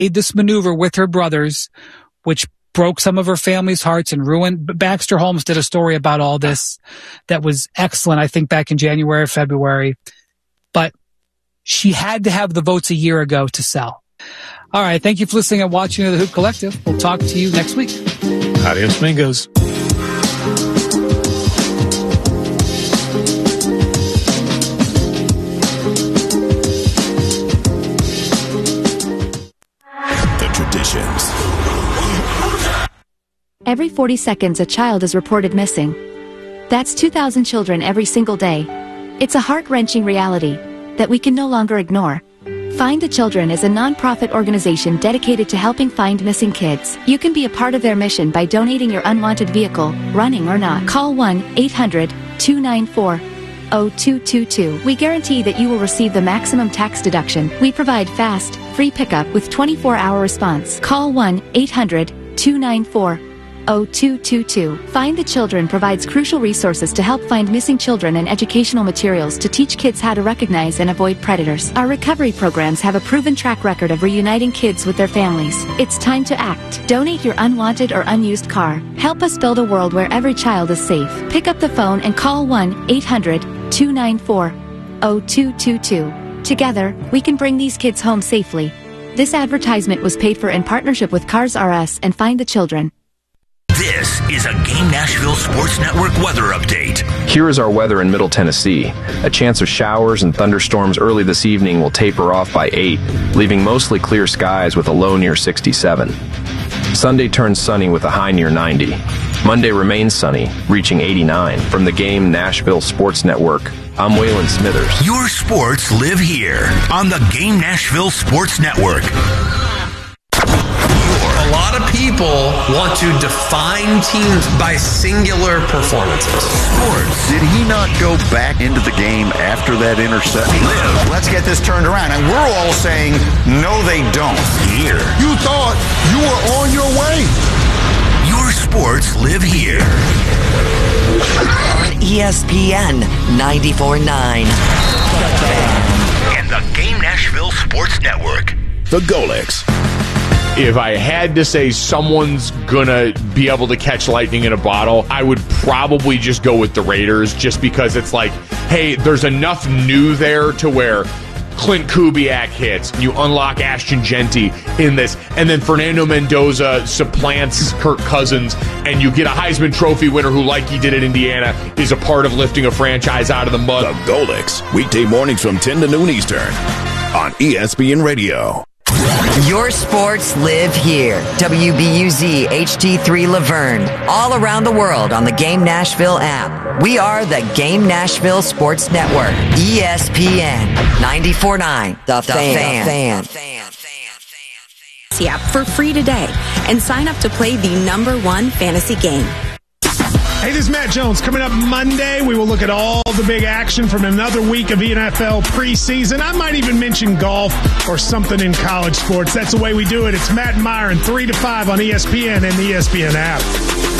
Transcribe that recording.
made this maneuver with her brothers, which broke some of her family's hearts and ruined. Baxter Holmes did a story about all this that was excellent, I think, back in January or February. But she had to have the votes a year ago to sell. All right. Thank you for listening and watching The Hoop Collective. We'll talk to you next week. Adios, amigos. Every 40 seconds, a child is reported missing. That's 2,000 children every single day. It's a heart-wrenching reality that we can no longer ignore. Find the Children is a non-profit organization dedicated to helping find missing kids. You can be a part of their mission by donating your unwanted vehicle, running or not. Call 1-800-294-0222. We guarantee that you will receive the maximum tax deduction. We provide fast, free pickup with 24-hour response. Call 1-800-294-0222. Find the Children provides crucial resources to help find missing children and educational materials to teach kids how to recognize and avoid predators. Our recovery programs have a proven track record of reuniting kids with their families. It's time to act. Donate your unwanted or unused car. Help us build a world where every child is safe. Pick up the phone and call 1-800-294-0222. Together, we can bring these kids home safely. This advertisement was paid for in partnership with Cars R Us and Find the Children. This is a Game Nashville Sports Network weather update. Here is our weather in Middle Tennessee. A chance of showers and thunderstorms early this evening will taper off by 8, leaving mostly clear skies with a low near 67. Sunday turns sunny with a high near 90. Monday remains sunny, reaching 89. From the Game Nashville Sports Network, I'm Waylon Smithers. Your sports live here on the Game Nashville Sports Network. A lot of people want to define teams by singular performances. Sports. Did he not go back into the game after that interception? Let's get this turned around. And we're all saying, no, they don't. Here. You thought you were on your way. Your sports live here. On ESPN 94.9. And the Game Nashville Sports Network. The Golix. If I had to say someone's gonna be able to catch lightning in a bottle, I would probably just go with the Raiders, just because it's like, hey, there's enough new there to where Clint Kubiak hits, you unlock Ashton Genty in this, and then Fernando Mendoza supplants Kirk Cousins, and you get a Heisman Trophy winner who, like he did at Indiana, is a part of lifting a franchise out of the mud. The Golix, weekday mornings from 10 to noon Eastern on ESPN Radio. Your sports live here. WBUZ HD3 Laverne. All around the world on the Game Nashville app. We are the Game Nashville Sports Network. ESPN 94.9. The Fan. App for free today and sign up to play the #1 fantasy game. Hey, this is Matt Jones. Coming up Monday, we will look at all the big action from another week of NFL preseason. I might even mention golf or something in college sports. That's the way we do it. It's Matt and Myron, 3 to 5 on ESPN and the ESPN app.